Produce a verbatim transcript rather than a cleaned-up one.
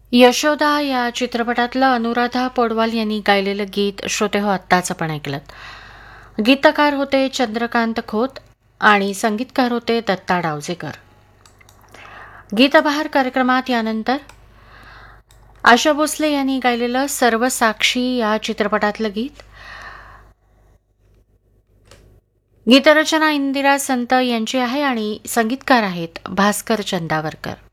यशोदा या चित्रपटातलं अनुराधा पौडवाल यांनी गायलेलं गीत श्रोते हो आत्ताच आपण ऐकलं. गीतकार होते चंद्रकांत खोत आणि संगीतकार होते दत्ता डावजेकर. गीतबहार कार्यक्रमात यानंतर आशा भोसले यांनी गायलेलं सर्वसाक्षी या चित्रपटातलं गीत. गीतरचना इंदिरा संत यांची आहे आणि संगीतकार आहेत भास्कर चंदावरकर.